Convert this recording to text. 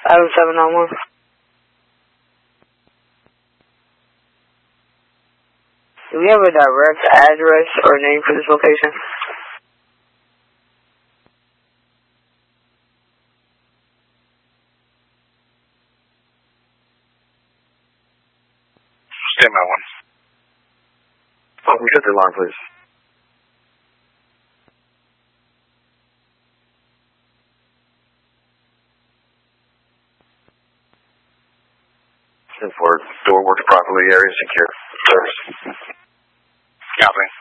Item 791. Do we have a direct address or name for this location? Stand by one. Oh, we got the alarm, please. Stand for door works properly, area secure. Service. Copy.